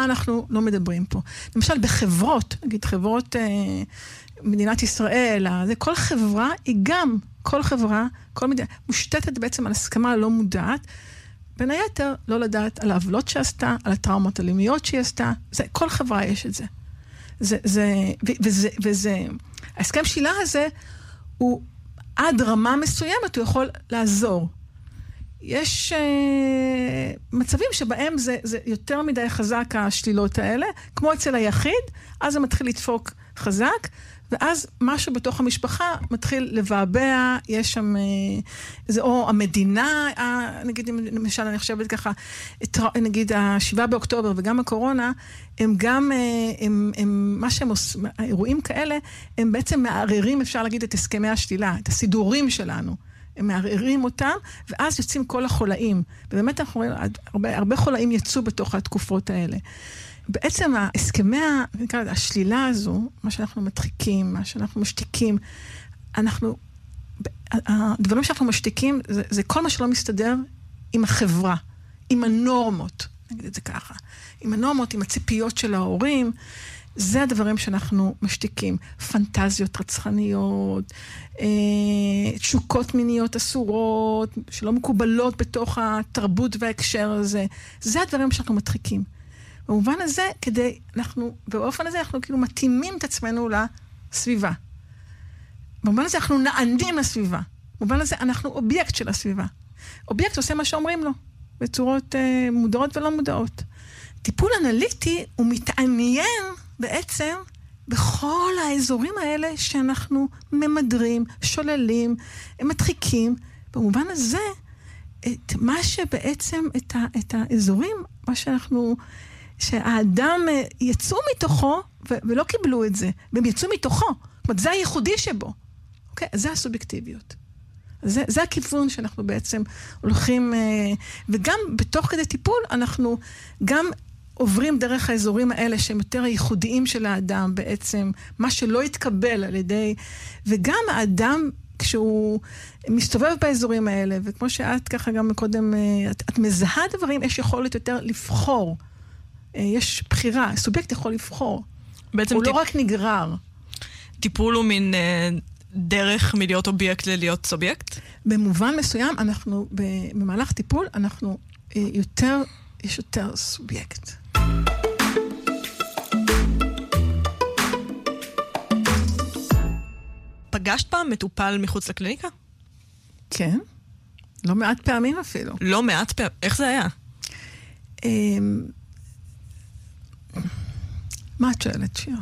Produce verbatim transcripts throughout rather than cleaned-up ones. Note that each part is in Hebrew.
מה אנחנו לא מדברים פה. למשל, בחברות, נגיד חברות אה, מדינת ישראל, זה, כל חברה היא גם, כל חברה, כל מדינה, מושתתת בעצם על הסכמה לא מודעת, בין היתר לא לדעת על העוולות שעשתה, על הטראומות הלאומיות שהיא עשתה, זה, כל חברה יש את זה. זה, זה, וזה, וזה, ההסכם שלילה הזה, הוא עד רמה מסוימת, הוא יכול לעזור. יש uh, מצבים שבהם זה, זה יותר מדי חזק השלילות האלה, כמו אצל היחיד, אז זה מתחיל לדפוק חזק, ואז משהו בתוך המשפחה מתחיל לבעבע, יש שם, זה או המדינה, נגיד, למשל, אני חושבת ככה, נגיד, השבעה באוקטובר וגם הקורונה, הם גם, הם, הם, מה שהם עושים, האירועים כאלה, הם בעצם מערערים, אפשר להגיד, את הסכמי השלילה, את הסידורים שלנו. הם מערערים אותם, ואז יוצאים כל החולאים. ובאמת אנחנו רואים, הרבה, הרבה חולאים יצאו בתוך התקופות האלה. בעצם ההסכמי, השלילה הזו, מה שאנחנו מדחיקים, מה שאנחנו משתיקים, אנחנו, הדברים שאנחנו משתיקים, זה, זה כל מה שלא מסתדר עם החברה, עם הנורמות, נגיד את זה ככה, עם הנורמות, עם הציפיות של ההורים, זה הדברים שאנחנו משתיקים. פנטזיות רצחניות, אה, תשוקות מיניות אסורות, שלא מקובלות בתוך התרבות וההקשר הזה. זה הדברים שאנחנו מדחיקים. במובן הזה, כדי, אנחנו, באופן הזה, אנחנו כאילו מתאימים את עצמנו לסביבה. במובן הזה, אנחנו נענים לסביבה. במובן הזה, אנחנו אובייקט של הסביבה. אובייקט עושה מה שאומרים לו, בצורות אה, מודעות ולא מודעות. טיפול אנליטי הוא מתעניין בעצם בכל האזורים האלה שאנחנו ממדרים, שוללים, מדחיקים. במובן הזה, את מה שבעצם, את, ה, את האזורים, מה שאנחנו, שהאדם יצאו מתוכו, ו, ולא קיבלו את זה, והם יצאו מתוכו. זאת אומרת, זה הייחודי שבו. אוקיי? אז זה הסובייקטיביות. זה, זה הכיוון שאנחנו בעצם הולכים, וגם בתוך כדי טיפול, אנחנו גם עוברים דרך האזורים האלה שהם יותר הייחודיים של האדם בעצם, מה שלא יתקבל על ידי, וגם האדם כשהוא מסתובב באזורים האלה, וכמו שאת ככה גם קודם, את, את מזהה דברים, יש יכולת יותר לבחור. יש בחירה, סובייקט יכול לבחור. בעצם הוא טיפ... לא רק נגרר. טיפול הוא מין אה, דרך מלהיות אובייקט ללהיות סובייקט? במובן מסוים, אנחנו, במהלך טיפול, אנחנו אה, יותר, יש יותר סובייקט. פגשת פעם מטופל מחוץ לקליניקה? כן. לא מעט פעמים אפילו. לא מעט פעמים? איך זה היה? מה את שואלת, שיר?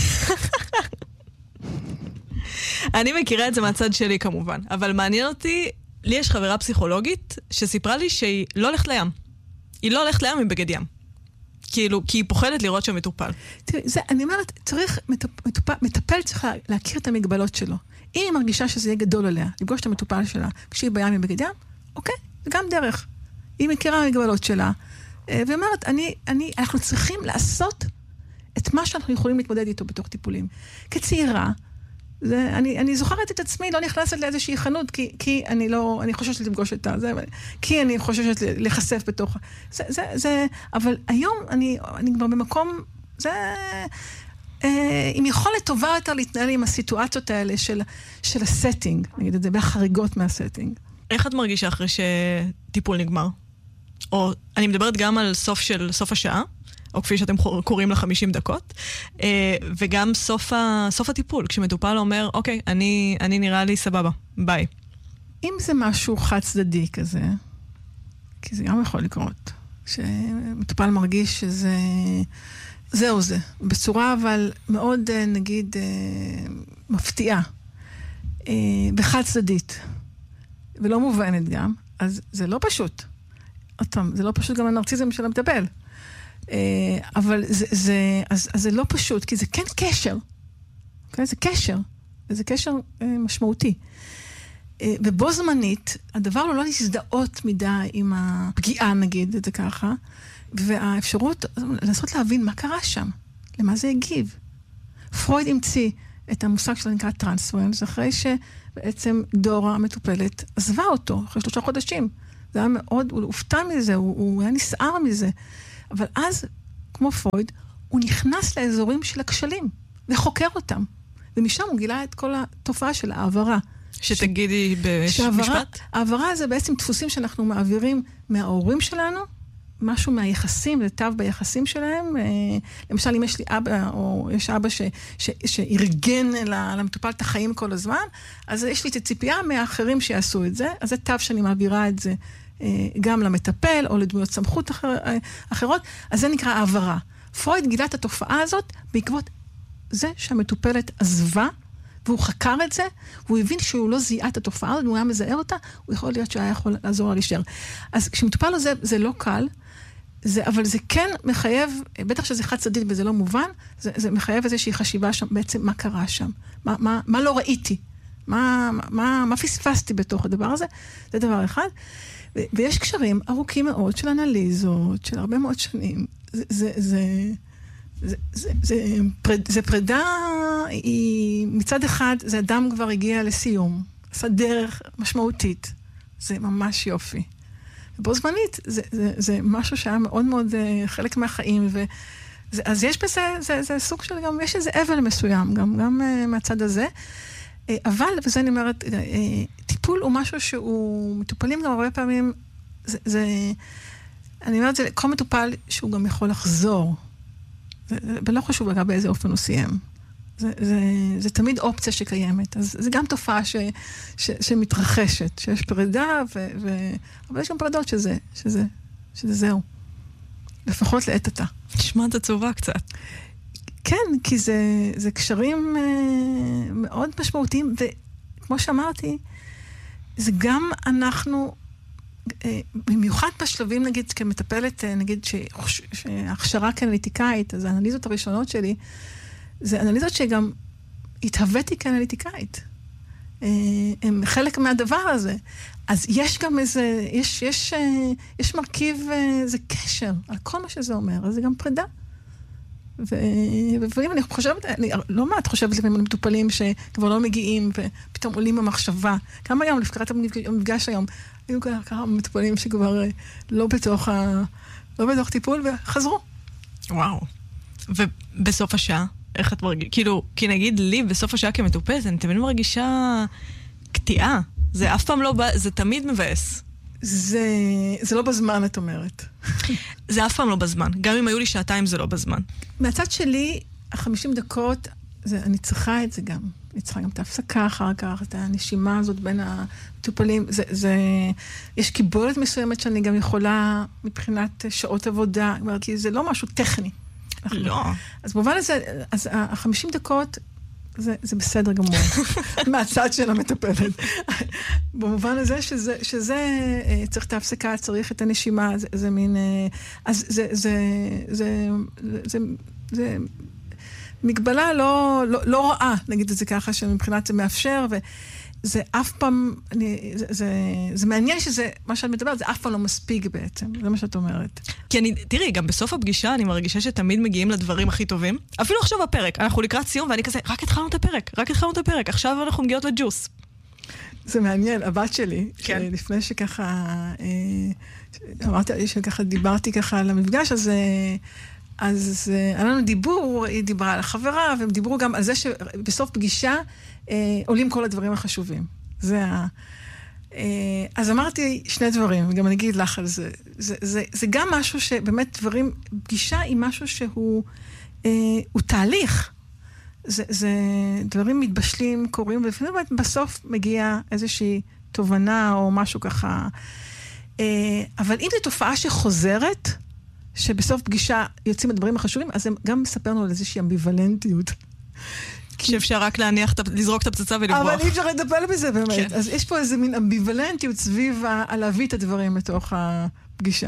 אני מכירה את זה מהצד שלי כמובן, אבל מעניין אותי, לי יש חברה פסיכולוגית שסיפרה לי שהיא לא הולכת לים. היא לא הולכת לים עם בגד ים. כאילו, כי היא פוחדת לראות שם מטופל. תראי, זה, אני אומרת, צריך, מטופל, מטפל צריך להכיר את המגבלות שלו. אם היא מרגישה שזה יהיה גדול עליה, לפגוש את המטופל שלה, כשהיא בים עם בגד ים, אוקיי, זה גם דרך. היא מכירה המגבלות שלה, ואומרת, אני, אני, אנחנו צריכים לעשות את מה שאנחנו יכולים להתמודד איתו בתוך טיפולים. כצעירה, זה, אני, אני זוכרת את עצמי, לא נכנסת לאיזושהי חנות, כי, כי אני לא, אני חוששת לפגוש את זה, כי אני חוששת לחשף בתוך, זה, זה, זה, אבל היום אני, אני כבר במקום, זה, אה, עם יכולת טובה יותר להתנהל עם הסיטואציות האלה של, של הסטינג, נגיד את זה, והחריגות מהסטינג. איך את מרגישה אחרי שטיפול נגמר? או, אני מדברת גם על סוף של, סוף השעה, או כפי שאתם קוראים ל-חמישים דקות, וגם סוף, ה, סוף הטיפול, כשמטופל אומר, אוקיי, אני, אני נראה לי סבבה, ביי. אם זה משהו חד צדדי כזה, כי זה גם יכול לקרות, שמטופל מרגיש שזה, זהו זה, בצורה אבל מאוד, נגיד, מפתיעה, בחד צדדית, ולא מובנת גם, אז זה לא פשוט. אותם, זה לא פשוט גם הנרציזם של המטפל. אבל זה, זה, אז, אז זה לא פשוט, כי זה כן קשר. Okay? זה קשר. וזה קשר משמעותי. ובו זמנית, הדבר הוא לא להזדהות מדי עם הפגיעה, נגיד את זה ככה, והאפשרות לנסות להבין מה קרה שם, למה זה הגיב. פרויד המציא את המושג שלו נקרא טרנספרנס, אחרי שבעצם דורה המטופלת עזבה אותו, אחרי שלושה חודשים. זה היה מאוד, הוא הופתע מזה, הוא, הוא היה נסער מזה. אבל אז כמו פרויד, הוא נכנס לאזורים של הכשלים, וחוקר אותם. ומשם הוא גילה את כל התופעה של העברה. שתגידי במשפט? העברה זה בעצם דפוסים שאנחנו מעבירים מההורים שלנו, משהו מהיחסים, זה תו ביחסים שלהם. למשל, אם יש לי אבא, או יש אבא ש, ש, שארגן למטופל את החיים כל הזמן, אז יש לי את הציפייה מהאחרים שיעשו את זה, אז זה תו שאני מעבירה את זה גם למטפל, או לדמויות סמכות אחר, אחרות, אז זה נקרא העברה. פרויד גילה את התופעה הזאת בעקבות זה שהמטופלת עזבה, והוא חקר את זה, והוא הבין שהוא לא זיהה את התופעה, והוא היה מזהה אותה, הוא יכול להיות שהיה יכול לעזור לה להישאר. אז כשמטופל לו זה, זה לא קל, זה, אבל זה כן מחייב, בטח שזה חד צדדי וזה לא מובן, זה, זה מחייב איזושהי חשיבה שם, בעצם מה קרה שם, מה, מה, מה לא ראיתי, מה, מה, מה פספסתי בתוך הדבר הזה, זה דבר אחד. ו, ויש קשרים ארוכים מאוד של אנליזות, של הרבה מאוד שנים. זה, זה, זה, זה, זה, זה, פרד, זה פרידה, היא, מצד אחד, זה אדם כבר הגיע לסיום, עשה דרך משמעותית, זה ממש יופי. ובו זמנית, זה, זה, זה משהו שהיה מאוד מאוד חלק מהחיים, ו, זה, אז יש בזה, זה, זה סוג של גם, יש איזה אבל מסוים, גם, גם מהצד הזה, אבל, וזה אני אומרת, טיפול הוא משהו שהוא, מטופלים גם הרבה פעמים, זה, זה אני אומרת, זה כל מטופל שהוא גם יכול לחזור, זה, ולא חשוב אגב באיזה אופן הוא סיים. זה, זה, זה תמיד אופציה שקיימת. אז זה גם תופעה ש, ש, שמתרחשת, שיש פרידה, ו, ו, אבל יש גם פרידות שזה, שזה, שזה זהו. לפחות לעת עתה. נשמעת עצובה קצת. כן, כי זה, זה קשרים אה, מאוד משמעותיים, וכמו שאמרתי, זה גם אנחנו, אה, במיוחד בשלבים, נגיד, כמטפלת, נגיד, שהכשרה כאנליטיקאית, אז האנליזות הראשונות שלי, זה אנליזות שגם התהוויתי כאנליטיקאית. הם חלק מהדבר הזה. אז יש גם איזה, יש, יש, יש מרכיב, זה קשר על כל מה שזה אומר, אז זה גם פרידה. ובפעמים אני חושבת, אני לא מעט חושבת לפעמים על מטופלים שכבר לא מגיעים ופתאום עולים במחשבה. כמה היום, לפקרת המפגש היום, היו כמה מטופלים שכבר לא בתוך, ה, לא בתוך טיפול וחזרו. וואו. ובסוף השעה? איך את מרגישה? כאילו, כי נגיד לי, בסוף השעה כמטופלת, אני תמיד מרגישה קטיעה. זה אף פעם לא, זה תמיד מבאס. זה, זה לא בזמן, את אומרת. זה אף פעם לא בזמן. גם אם היו לי שעתיים, זה לא בזמן. מהצד שלי, החמישים דקות, זה, אני צריכה את זה גם. אני צריכה גם את ההפסקה אחר כך, את הנשימה הזאת בין המטופלים. זה, זה, יש קיבולת מסוימת שאני גם יכולה מבחינת שעות עבודה, כי זה לא משהו טכני. לא. אז במובן הזה, אז החמישים דקות, זה, זה בסדר גמור. מהצד של המטפלת. במובן הזה שזה, שזה, צריך את ההפסקה, צריך את הנשימה, זה, זה מין, אז זה, זה, זה, זה, זה, מגבלה לא, לא, לא רעה, נגיד את זה ככה, שמבחינת זה מאפשר, וזה אף פעם, אני, זה, זה, זה מעניין שזה, מה שאת מדברת, זה אף פעם לא מספיק בעצם, זה מה שאת אומרת. כי אני, תראי, גם בסוף הפגישה אני מרגישה שתמיד מגיעים לדברים הכי טובים. אפילו עכשיו בפרק, אנחנו לקראת סיום, ואני כזה, רק התחלנו את הפרק, רק התחלנו את הפרק, עכשיו אנחנו מגיעות לג'וס. זה מעניין, הבת שלי, כן. לפני שככה, אמרתי שככה דיברתי ככה על המפגש, אז... אז היה לנו דיבור, היא דיברה על החברה, והם דיברו גם על זה שבסוף פגישה אה, עולים כל הדברים החשובים. זה ה... אה, אז אמרתי שני דברים, וגם אני אגיד לך על זה. זה, זה, זה גם משהו שבאמת דברים, פגישה היא משהו שהוא אה, הוא תהליך. זה, זה דברים מתבשלים, קורים, ולפעמים בסוף מגיע איזושהי תובנה או משהו ככה. אה, אבל אם זו תופעה שחוזרת, שבסוף פגישה יוצאים הדברים החשובים, אז הם גם מספרנו על איזושהי אמביוולנטיות. שאפשר רק להניח, לזרוק את הפצצה ולברוח. אבל אי אפשר לדבר בזה באמת. אז יש פה איזה מין אמביוולנטיות סביב על להביא את הדברים בתוך הפגישה.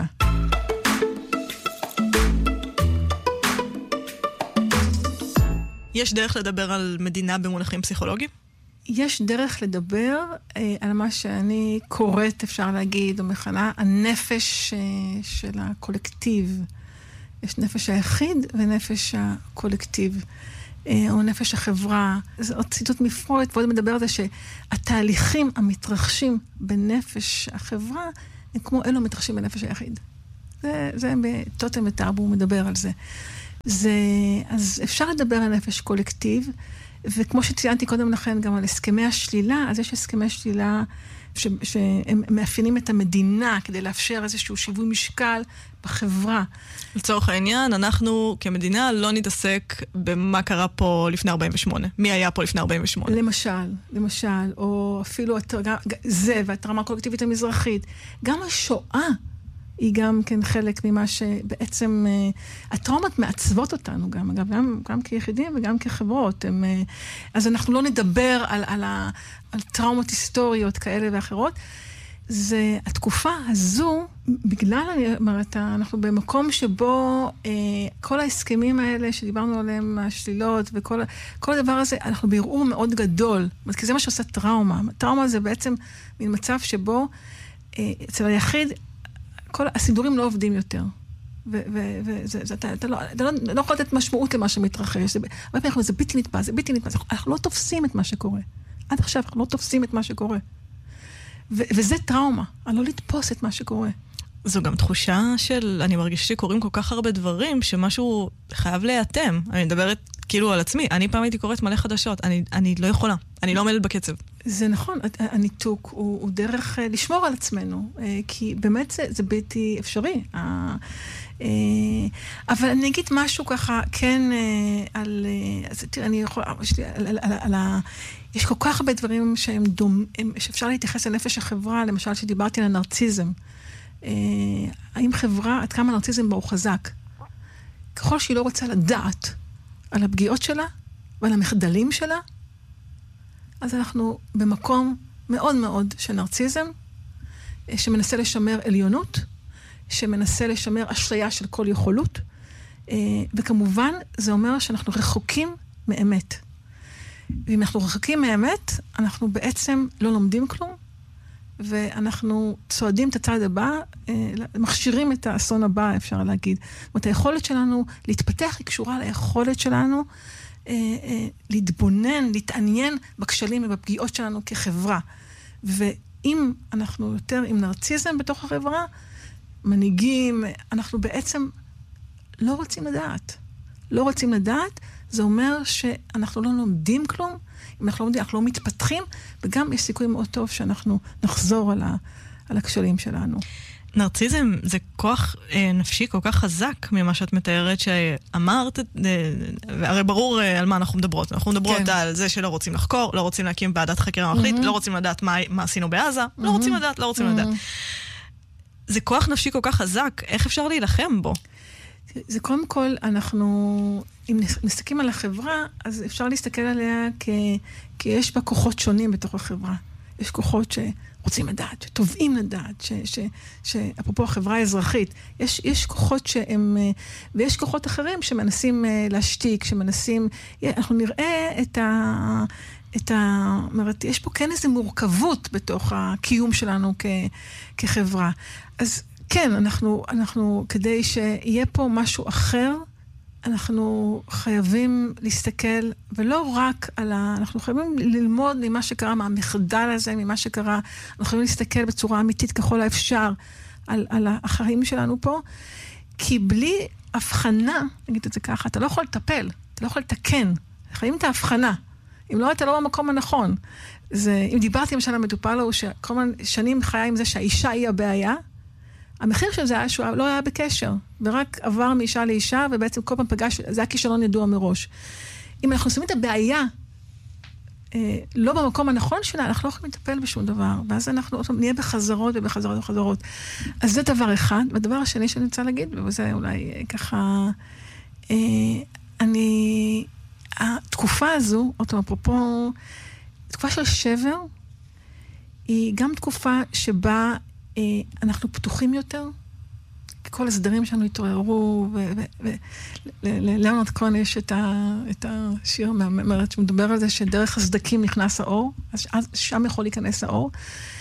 יש דרך לדבר על מדינה במונחים פסיכולוגיים? יש דרך לדבר אה, על מה שאני קוראת, אפשר להגיד, או מכנה, הנפש אה, של הקולקטיב. יש נפש היחיד ונפש הקולקטיב, אה, או נפש החברה. זה עוד ציטוט מפרויד, ועוד מדבר על זה שהתהליכים המתרחשים בנפש החברה, הם כמו אלו מתרחשים בנפש היחיד. זה, זה בטוטם וטאבו, הוא מדבר על זה. זה, אז אפשר לדבר על נפש קולקטיב, וכמו שציינתי קודם לכן גם על הסכמי השלילה, אז יש הסכמי שלילה ש, שהם מאפיינים את המדינה כדי לאפשר איזשהו שיווי משקל בחברה. לצורך העניין, אנחנו כמדינה לא נתעסק במה קרה פה לפני ארבעים ושמונה. מי היה פה לפני ארבעים ושמונה? למשל, למשל, או אפילו זה והטראומה הקולקטיבית המזרחית. גם השואה היא גם כן חלק ממה שבעצם, הטראומות מעצבות אותנו גם, אגב, גם, גם כיחידים וגם כחברות. הם, אז אנחנו לא נדבר על, על, ה, על טראומות היסטוריות כאלה ואחרות. זה, התקופה הזו, בגלל, אני אומרת, אנחנו במקום שבו אה, כל ההסכמים האלה שדיברנו עליהם, השלילות וכל כל הדבר הזה, אנחנו בערעור מאוד גדול. כי זה מה שעושה טראומה. טראומה זה בעצם מין מצב שבו אה, אצל היחיד, כל הסידורים לא עובדים יותר. ואתה לא, אתה לא, לא יכול לתת משמעות למה שמתרחש. זה, הרבה פעמים זה בלתי נתפס, זה בלתי נתפס. אנחנו לא תופסים את מה שקורה. עד עכשיו אנחנו לא תופסים את מה שקורה. ו- וזה טראומה, אני לא לתפוס את מה שקורה. זו גם תחושה של, אני מרגישה שקוראים כל כך הרבה דברים, שמשהו חייב להיאטם. אני מדברת כאילו על עצמי, אני פעם הייתי קוראת מלא חדשות, אני, אני לא יכולה, אני לא עומדת בקצב. זה נכון, הניתוק הוא, הוא דרך לשמור על עצמנו, כי באמת זה, זה בלתי אפשרי. אבל אני אגיד משהו ככה, כן, על, אז תראה, אני יכולה, על, על, על, על ה... יש כל כך הרבה דברים שהם דומים, שאפשר להתייחס לנפש החברה, למשל שדיברתי על הנרציזם. האם חברה, עד כמה הנרציזם בה הוא חזק? ככל שהיא לא רוצה לדעת על הפגיעות שלה ועל המחדלים שלה, אז אנחנו במקום מאוד מאוד של נרציזם, שמנסה לשמר עליונות, שמנסה לשמר אשליה של כל יכולות, וכמובן זה אומר שאנחנו רחוקים מאמת. ואם אנחנו רחוקים מהאמת, אנחנו בעצם לא לומדים כלום, ואנחנו צועדים את הצעד הבא, מכשירים את האסון הבא, אפשר להגיד. זאת אומרת, היכולת שלנו להתפתח היא קשורה ליכולת שלנו, להתבונן, להתעניין בכשלים ובפגיעות שלנו כחברה. ואם אנחנו יותר עם נרציזם בתוך החברה, מנהיגים, אנחנו בעצם לא רוצים לדעת. לא רוצים לדעת, זה אומר שאנחנו לא לומדים כלום, אם אנחנו לא לומדים, אנחנו לא מתפתחים, וגם יש סיכוי מאוד טוב שאנחנו נחזור על, ה, על הכשלים שלנו. נרציזם זה כוח אה, נפשי כל כך חזק ממה שאת מתארת, שאמרת, אה, הרי ברור אה, על מה אנחנו מדברות. אנחנו מדברות כן. על זה שלא רוצים לחקור, לא רוצים להקים ועדת חקירה ממלכתית, mm-hmm. לא רוצים לדעת מה, מה עשינו בעזה, mm-hmm. לא רוצים לדעת, לא רוצים mm-hmm. לדעת. זה כוח נפשי כל כך חזק, איך אפשר להילחם בו? זה קודם כל, אנחנו, אם נסתכלים על החברה, אז אפשר להסתכל עליה כ, כי יש בה כוחות שונים בתוך החברה. יש כוחות שרוצים לדעת, שטובעים לדעת, ש, ש, שאפרופו החברה האזרחית, יש, יש כוחות שהם, ויש כוחות אחרים שמנסים להשתיק, שמנסים, אנחנו נראה את ה... את ה... אומרת, יש פה כן איזו מורכבות בתוך הקיום שלנו כ, כחברה. אז כן, אנחנו, אנחנו, כדי שיהיה פה משהו אחר, אנחנו חייבים להסתכל, ולא רק על ה... אנחנו חייבים ללמוד ממה שקרה, מהמחדל הזה, ממה שקרה, אנחנו חייבים להסתכל בצורה אמיתית ככל האפשר על, על החיים שלנו פה, כי בלי הבחנה, נגיד את זה ככה, אתה לא יכול לטפל, אתה לא יכול לתקן, חייבים את ההבחנה. אם לא, אתה לא במקום הנכון. זה, אם דיברתי למשל המטופל הוא שכל מיני שנים חיה עם זה שהאישה היא הבעיה, המחיר של זה היה שהוא לא היה בקשר, ורק עבר מאישה לאישה, ובעצם כל פעם פגש, זה היה כישלון ידוע מראש. אם אנחנו שמים את הבעיה אה, לא במקום הנכון שלה, אנחנו לא יכולים לטפל בשום דבר, ואז אנחנו נהיה בחזרות ובחזרות ובחזרות. אז זה דבר אחד, והדבר השני שאני רוצה להגיד, וזה אולי אה, ככה, אה, אני... התקופה הזו, אותו אפרופו, תקופה של שבר, היא גם תקופה שבה אה, אנחנו פתוחים יותר, כל הסדרים שלנו התעוררו, ולאונרד כהן יש את, ה, את השיר מהמרת שמדבר על זה, שדרך הסדקים נכנס האור, אז שם יכול להיכנס האור.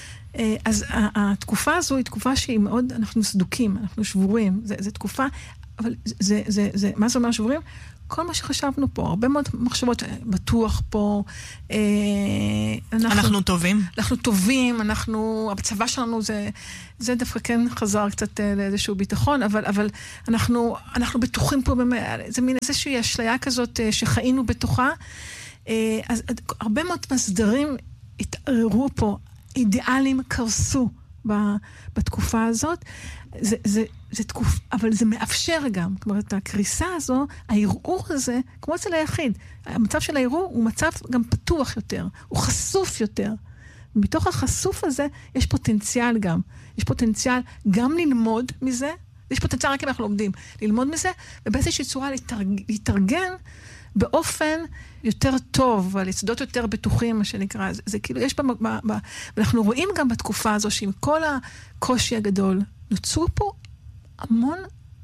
אז התקופה הזו היא תקופה שהיא מאוד, אנחנו סדוקים, אנחנו שבורים, זו תקופה, אבל זה, זה, זה, מה זה אומר שוברים? כל מה שחשבנו פה, הרבה מאוד מחשבות, בטוח פה, אה, אנחנו, אנחנו טובים. אנחנו טובים, אנחנו, הצבא שלנו זה, זה דווקא כן חזר קצת לאיזשהו ביטחון, אבל, אבל אנחנו, אנחנו בטוחים פה, זה מין איזושהי אשליה כזאת שחיינו בתוכה, אה, אז הרבה מאוד מסדרים התערערו פה, אידיאלים קרסו בתקופה הזאת, זה, זה, זה תקוף, אבל זה מאפשר גם, כלומר, את הקריסה הזו, הערעור הזה, כמו אצל היחיד, המצב של הערעור הוא מצב גם פתוח יותר, הוא חשוף יותר. מתוך החשוף הזה יש פוטנציאל גם, יש פוטנציאל גם ללמוד מזה, יש פוטנציאל רק אם אנחנו לומדים, ללמוד מזה, ובאיזושהי צורה להתארג, להתארגן באופן יותר טוב, על יסודות יותר בטוחים, מה שנקרא. זה, זה כאילו, יש בה, בה, בה, ואנחנו רואים גם בתקופה הזו, שעם כל הקושי הגדול, נוצרו פה המון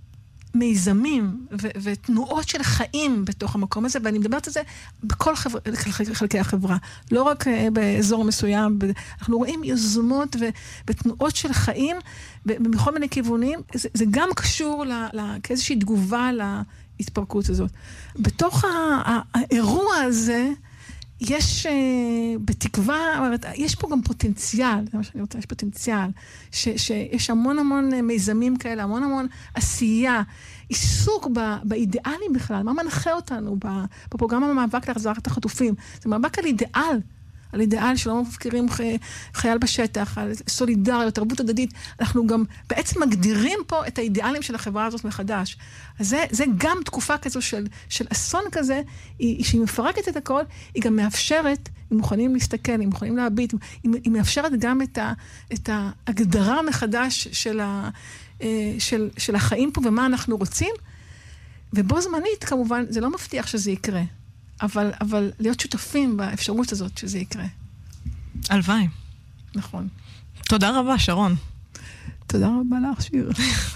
מיזמים ו- ותנועות של חיים בתוך המקום הזה, ואני מדברת על זה בכל חבר... חלקי החברה, לא רק באזור מסוים, אנחנו רואים יוזמות ו- ותנועות של חיים בכל מיני כיוונים, זה, זה גם קשור ל- ל- כאיזושהי תגובה להתפרקות הזאת. בתוך האירוע הזה, יש uh, בתקווה, יש פה גם פוטנציאל, זה מה שאני רוצה, יש פוטנציאל, ש, שיש המון המון מיזמים כאלה, המון המון עשייה, עיסוק ב, באידיאלים בכלל, מה מנחה אותנו בפרוגרמה המאבק להחזרת החטופים, זה מאבק על אידיאל, על אידיאל שלא מפקירים חייל בשטח, על סולידריות, תרבות הדדית, אנחנו גם בעצם מגדירים פה את האידיאלים של החברה הזאת מחדש. אז זה, זה גם תקופה כזו של, של אסון כזה, היא, שהיא מפרקת את הכל, היא גם מאפשרת, אם מוכנים להסתכל, אם מוכנים להביט, היא, היא מאפשרת גם את, ה, את ההגדרה מחדש של, ה, של, של החיים פה ומה אנחנו רוצים, ובו זמנית כמובן, זה לא מבטיח שזה יקרה. אבל, אבל להיות שותפים באפשרות הזאת שזה יקרה. הלוואי. נכון. תודה רבה, שרון. תודה רבה לך, שיר.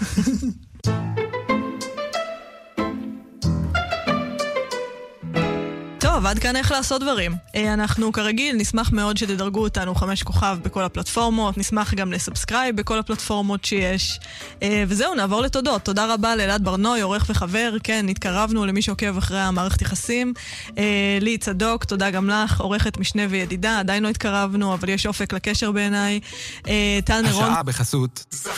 טוב, עד כאן איך לעשות דברים. אנחנו כרגיל נשמח מאוד שתדרגו אותנו חמש כוכב בכל הפלטפורמות, נשמח גם לסאבסקרייב בכל הפלטפורמות שיש. וזהו, נעבור לתודות. תודה רבה לאלעד ברנוי, עורך וחבר. כן, התקרבנו למי שעוקב אחרי המערכת יחסים. לי צדוק, תודה גם לך, עורכת משנה וידידה. עדיין לא התקרבנו, אבל יש אופק לקשר בעיניי. טל נרון. השעה בחסות.